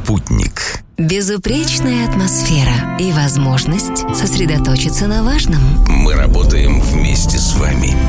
Спутник. Безупречная атмосфера и возможность сосредоточиться на важном. Мы работаем вместе с вами.